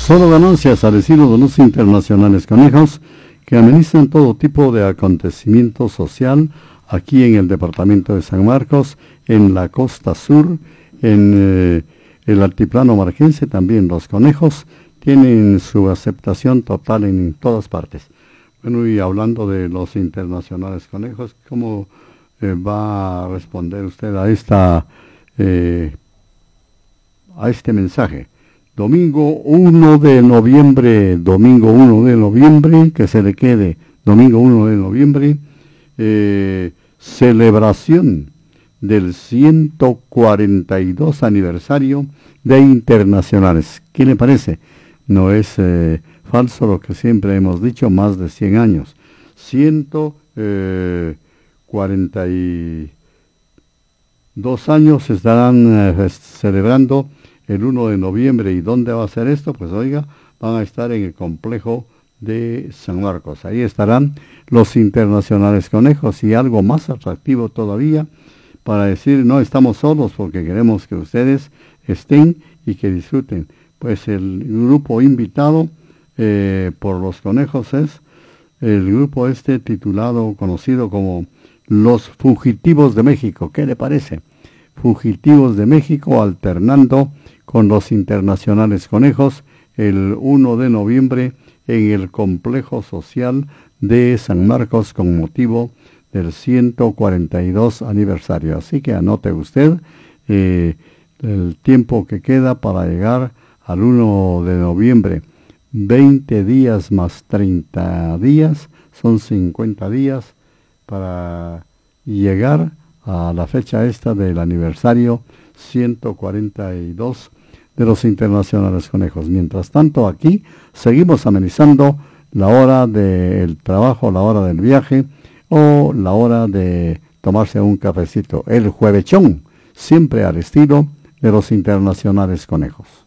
Solo ganancias al estilo de los internacionales conejos que amenizan todo tipo de acontecimiento social aquí en el departamento de San Marcos, en la costa sur, en el altiplano marquense. También los conejos tienen su aceptación total en todas partes. Bueno, y hablando de los internacionales conejos, ¿cómo va a responder usted a este mensaje? Domingo 1 de noviembre, que se le quede, domingo 1 de noviembre, celebración del 142 aniversario de Internacionales. ¿Qué le parece? No es falso lo que siempre hemos dicho, más de 100 años. 142 años se estarán celebrando el 1 de noviembre. ¿Y dónde va a ser esto? Pues oiga, van a estar en el complejo de San Marcos. Ahí estarán los internacionales conejos, y algo más atractivo todavía para decir, no estamos solos porque queremos que ustedes estén y que disfruten. Pues el grupo invitado por los conejos es el grupo titulado, conocido como Los Fugitivos de México. ¿Qué le parece? Fugitivos de México alternando con los internacionales conejos el 1 de noviembre en el complejo social de San Marcos con motivo del 142 aniversario. Así que anote usted el tiempo que queda para llegar al 1 de noviembre. 20 días más 30 días, son 50 días para llegar a la fecha del aniversario 142 de los internacionales conejos. Mientras tanto, aquí seguimos amenizando la hora del trabajo, la hora del viaje o la hora de tomarse un cafecito. El juevechón, siempre al estilo de los internacionales conejos.